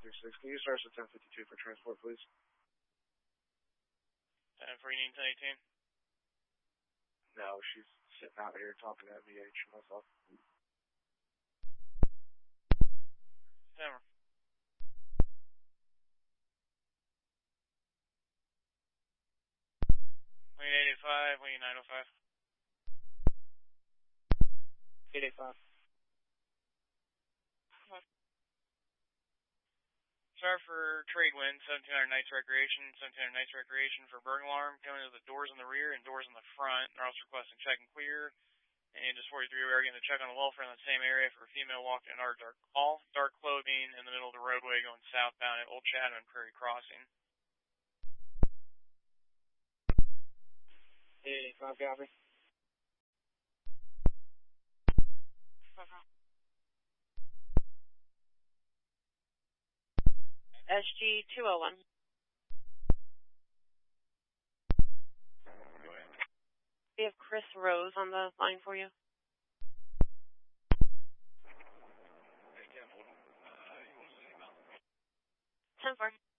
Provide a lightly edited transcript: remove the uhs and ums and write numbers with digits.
736. Can you start us at 1052 for transport, please? 10 for Union 1018. No, she's sitting out here talking to MVH and myself. 10. Wing 885, wing 905. 885. Sorry for trade wind, 1700 Nights Recreation, 1700 Nights Recreation for burglar alarm, coming to the doors in the rear and doors in the front. They're also requesting check and clear. And just 43, we are getting a check on the welfare in the same area for a female walking in our dark clothing in the middle of the roadway going southbound at Old Chatham and Prairie Crossing. 885, copy. SG 201. We have Chris Rose on the line for you. 10-4.